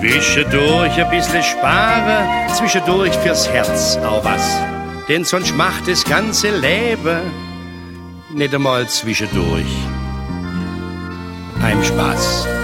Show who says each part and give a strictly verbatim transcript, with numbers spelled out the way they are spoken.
Speaker 1: Zwischendurch ein bisschen sparen, zwischendurch fürs Herz auch was. Denn sonst macht das ganze Leben nicht einmal zwischendurch einem Spaß.